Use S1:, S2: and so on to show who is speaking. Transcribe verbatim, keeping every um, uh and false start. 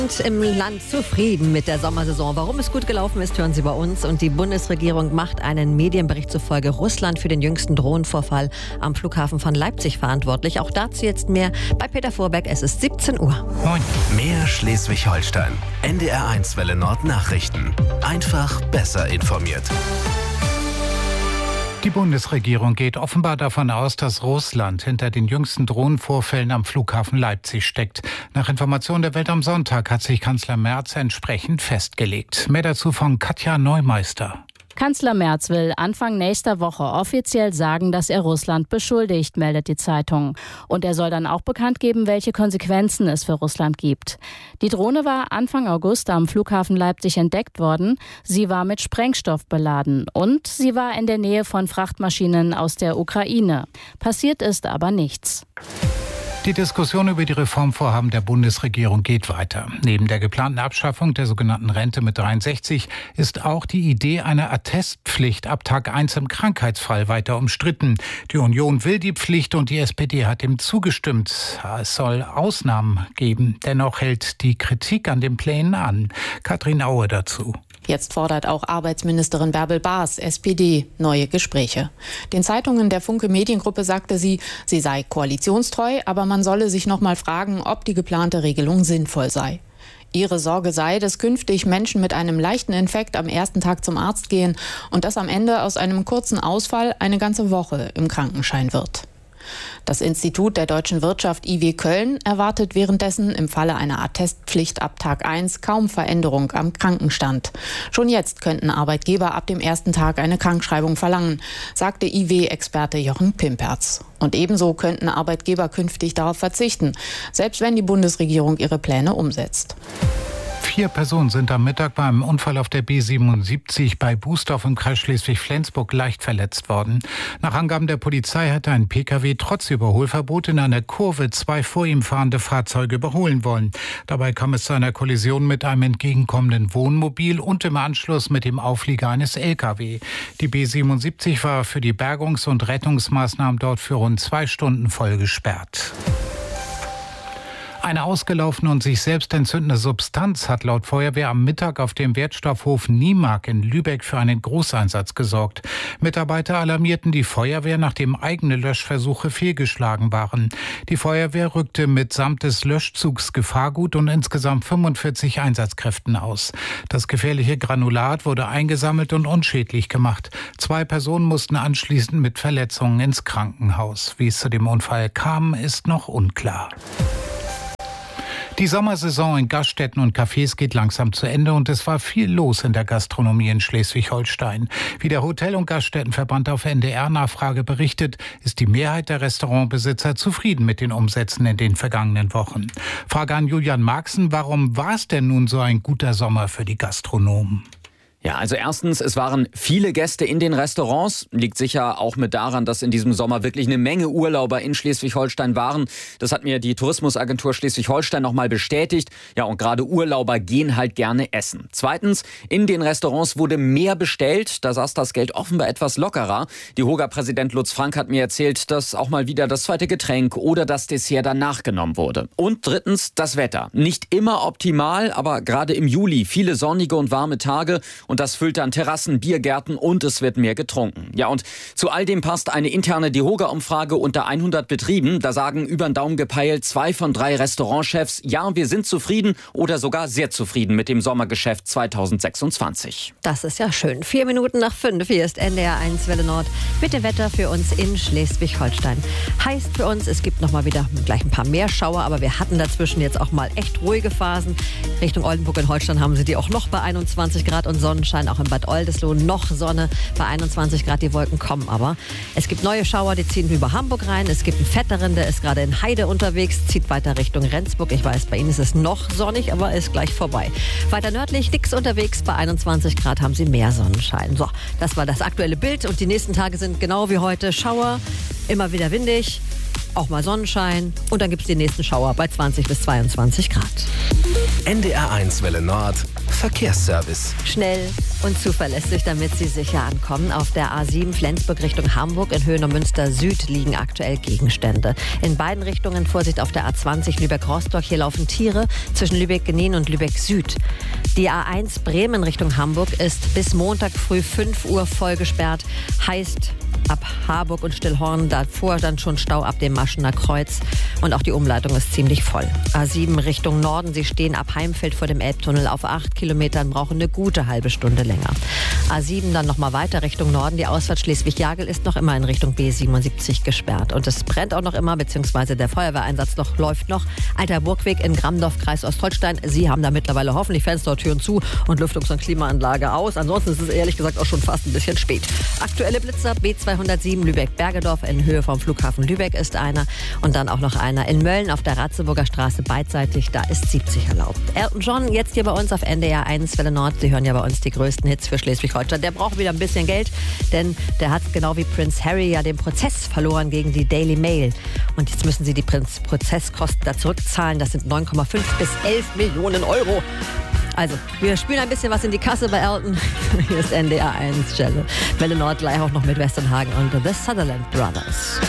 S1: Im Land zufrieden mit der Sommersaison. Warum es gut gelaufen ist, hören Sie bei uns. Und die Bundesregierung macht einen Medienbericht zufolge Russland für den jüngsten Drohnenvorfall am Flughafen von Leipzig verantwortlich. Auch dazu jetzt mehr bei Peter Vorbeck. Es ist siebzehn Uhr.
S2: Moin. Mehr Schleswig-Holstein. N D R eins Welle Nord Nachrichten. Einfach besser informiert.
S3: Die Bundesregierung geht offenbar davon aus, dass Russland hinter den jüngsten Drohnenvorfällen am Flughafen Leipzig steckt. Nach Informationen der Welt am Sonntag hat sich Kanzler Merz entsprechend festgelegt. Mehr dazu von Katja Neumeister.
S4: Kanzler Merz will Anfang nächster Woche offiziell sagen, dass er Russland beschuldigt, meldet die Zeitung. Und er soll dann auch bekannt geben, welche Konsequenzen es für Russland gibt. Die Drohne war Anfang August am Flughafen Leipzig entdeckt worden. Sie war mit Sprengstoff beladen und sie war in der Nähe von Frachtmaschinen aus der Ukraine. Passiert ist aber nichts.
S3: Die Diskussion über die Reformvorhaben der Bundesregierung geht weiter. Neben der geplanten Abschaffung der sogenannten Rente mit dreiundsechzig ist auch die Idee einer Attestpflicht ab Tag eins im Krankheitsfall weiter umstritten. Die Union will die Pflicht und die S P D hat dem zugestimmt. Es soll Ausnahmen geben. Dennoch hält die Kritik an den Plänen an. Katrin Aue dazu.
S5: Jetzt fordert auch Arbeitsministerin Bärbel Baas, S P D, neue Gespräche. Den Zeitungen der Funke Mediengruppe sagte sie, sie sei koalitionstreu, aber man solle sich noch mal fragen, ob die geplante Regelung sinnvoll sei. Ihre Sorge sei, dass künftig Menschen mit einem leichten Infekt am ersten Tag zum Arzt gehen und dass am Ende aus einem kurzen Ausfall eine ganze Woche im Krankenschein wird. Das Institut der deutschen Wirtschaft I W Köln erwartet währenddessen im Falle einer Attestpflicht ab Tag eins kaum Veränderung am Krankenstand. Schon jetzt könnten Arbeitgeber ab dem ersten Tag eine Krankschreibung verlangen, sagte I W-Experte Jochen Pimperz. Und ebenso könnten Arbeitgeber künftig darauf verzichten, selbst wenn die Bundesregierung ihre Pläne umsetzt.
S3: Vier Personen sind am Mittag bei einem Unfall auf der B siebenundsiebzig bei Bußdorf im Kreis Schleswig-Flensburg leicht verletzt worden. Nach Angaben der Polizei hatte ein Pkw trotz Überholverbot in einer Kurve zwei vor ihm fahrende Fahrzeuge überholen wollen. Dabei kam es zu einer Kollision mit einem entgegenkommenden Wohnmobil und im Anschluss mit dem Auflieger eines L K W. Die B siebenundsiebzig war für die Bergungs- und Rettungsmaßnahmen dort für rund zwei Stunden voll gesperrt. Eine ausgelaufene und sich selbst entzündende Substanz hat laut Feuerwehr am Mittag auf dem Wertstoffhof Niemark in Lübeck für einen Großeinsatz gesorgt. Mitarbeiter alarmierten die Feuerwehr, nachdem eigene Löschversuche fehlgeschlagen waren. Die Feuerwehr rückte mitsamt des Löschzugs Gefahrgut und insgesamt fünfundvierzig Einsatzkräften aus. Das gefährliche Granulat wurde eingesammelt und unschädlich gemacht. Zwei Personen mussten anschließend mit Verletzungen ins Krankenhaus. Wie es zu dem Unfall kam, ist noch unklar. Die Sommersaison in Gaststätten und Cafés geht langsam zu Ende und es war viel los in der Gastronomie in Schleswig-Holstein. Wie der Hotel- und Gaststättenverband auf N D R-Nachfrage berichtet, ist die Mehrheit der Restaurantbesitzer zufrieden mit den Umsätzen in den vergangenen Wochen. Frage an Julian Marxen, warum war es denn nun so ein guter Sommer für die Gastronomen?
S6: Ja, also erstens, es waren viele Gäste in den Restaurants. Liegt sicher auch mit daran, dass in diesem Sommer wirklich eine Menge Urlauber in Schleswig-Holstein waren. Das hat mir die Tourismusagentur Schleswig-Holstein nochmal bestätigt. Ja, und gerade Urlauber gehen halt gerne essen. Zweitens, in den Restaurants wurde mehr bestellt. Da saß das Geld offenbar etwas lockerer. Die Hoga-Präsident Lutz Frank hat mir erzählt, dass auch mal wieder das zweite Getränk oder das Dessert danach genommen wurde. Und drittens, das Wetter. Nicht immer optimal, aber gerade im Juli viele sonnige und warme Tage. Und das füllt dann Terrassen, Biergärten und es wird mehr getrunken. Ja, und zu all dem passt eine interne DEHOGA-Umfrage unter hundert Betrieben. Da sagen über den Daumen gepeilt zwei von drei Restaurantchefs, ja, wir sind zufrieden oder sogar sehr zufrieden mit dem Sommergeschäft zweitausendsechsundzwanzig.
S1: Das ist ja schön. Vier Minuten nach fünf. Hier ist N D R eins Welle Nord. Bitte Wetter für uns in Schleswig-Holstein. Heißt für uns, es gibt noch mal wieder gleich ein paar mehr Schauer, aber wir hatten dazwischen jetzt auch mal echt ruhige Phasen. Richtung Oldenburg in Holstein haben sie die auch noch bei einundzwanzig Grad und Sonnenschein. Auch in Bad Oldesloe noch Sonne bei einundzwanzig Grad. Die Wolken kommen aber. Es gibt neue Schauer, die ziehen über Hamburg rein. Es gibt einen fetteren, der ist gerade in Heide unterwegs, zieht weiter Richtung Rendsburg. Ich weiß, bei Ihnen ist es noch sonnig, aber ist gleich vorbei. Weiter nördlich nichts unterwegs. Bei einundzwanzig Grad haben Sie mehr Sonnenschein. So, das war das aktuelle Bild. Und die nächsten Tage sind genau wie heute Schauer, immer wieder windig, auch mal Sonnenschein. Und dann gibt es die nächsten Schauer bei zwanzig bis zweiundzwanzig Grad.
S2: N D R eins Welle Nord Verkehrsservice.
S1: Schnell und zuverlässig, damit Sie sicher ankommen. Auf der A sieben Flensburg Richtung Hamburg in Höhe Neumünster Süd liegen aktuell Gegenstände. In beiden Richtungen Vorsicht auf der A zwanzig Lübeck-Rostock. Hier laufen Tiere zwischen Lübeck-Genien und Lübeck Süd. Die A eins Bremen Richtung Hamburg ist bis Montag früh fünf Uhr voll gesperrt. Heißt ab Harburg und Stillhorn, davor dann schon Stau ab dem Maschener Kreuz. Und auch die Umleitung ist ziemlich voll. A sieben Richtung Norden, Sie stehen ab Heimfeld vor dem Elbtunnel auf acht Kilometern, brauchen eine gute halbe Stunde länger. A sieben dann nochmal weiter Richtung Norden. Die Ausfahrt Schleswig-Jagel ist noch immer in Richtung B siebenundsiebzig gesperrt. Und es brennt auch noch immer, beziehungsweise der Feuerwehreinsatz noch, läuft noch. Alter Burgweg in Grammdorf, Kreis Ostholstein. Sie haben da mittlerweile hoffentlich Fenster und Türen zu und Lüftungs- und Klimaanlage aus. Ansonsten ist es ehrlich gesagt auch schon fast ein bisschen spät. Aktuelle Blitzer B zweihundertsieben Lübeck-Bergedorf in Höhe vom Flughafen Lübeck ist einer. Und dann auch noch einer in Mölln auf der Ratzeburger Straße beidseitig. Da ist siebzig erlaubt. Elton John jetzt hier bei uns auf N D R eins Welle Nord. Sie hören ja bei uns die größten Hits für Schleswig-Holstein. Der braucht wieder ein bisschen Geld, denn der hat genau wie Prince Harry ja den Prozess verloren gegen die Daily Mail. Und jetzt müssen sie die Prozesskosten da zurückzahlen. Das sind neun Komma fünf bis elf Millionen Euro. Also, wir spielen ein bisschen was in die Kasse bei Elton. Hier ist N D R eins Stelle. Welle Nord gleich auch noch mit Westernhagen und The Sutherland Brothers.